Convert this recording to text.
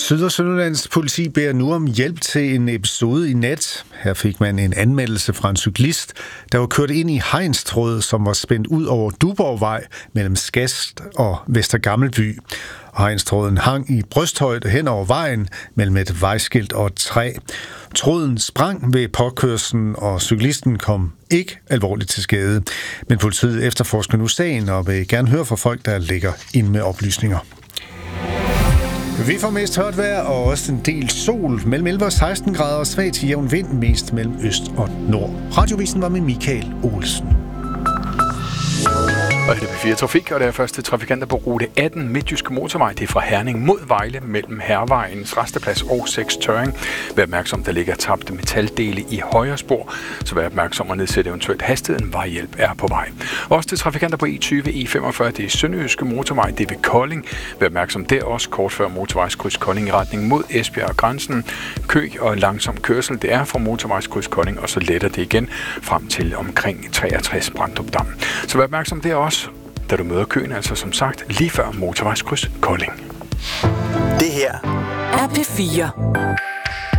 Syd- og Sønderjyllands politi beder nu om hjælp til en episode i nat. Her fik man en anmeldelse fra en cyklist, der var kørt ind i hegnstråd, som var spændt ud over Duborgvej mellem Skast og Vestergammelby. Hegnstråden hang i brysthøjde hen over vejen mellem et vejskilt og et træ. Tråden sprang ved påkørslen, og cyklisten kom ikke alvorligt til skade. Men politiet efterforsker nu sagen og vil gerne høre fra folk, der ligger inde med oplysninger. Vi får mest tørt vejr og også en del sol. Mellem 11 og 16 grader og svag til jævn vind, mest mellem øst og nord. Radiovisen var med Michael Olsen. Og det er P4 Trafik, og det er første trafikanter på rute 18 Midtjyske Motorvej. Det er fra Herning mod Vejle mellem Hærvejens resteplads og 6 Tørring. Vær opmærksom, der ligger tabte metaldele i højre spor, så vær opmærksom at nedsætte eventuelt hastigheden. Vejhjælp er på vej. Også til trafikanter på E20, E45, det er Sønderjyske Motorvej, det er ved Kolding. Vær opmærksom der også kort før motorvejskryds Kolding i retning mod Esbjerg og grænsen. Kø og langsom kørsel, det er fra motorvejskryds Kolding, og så letter det igen frem til omkring 63 Brandrup Dam. Så vær opmærksom der også, da du møder køen, altså som sagt lige før motorvejskryds Kolding. Det her er P4.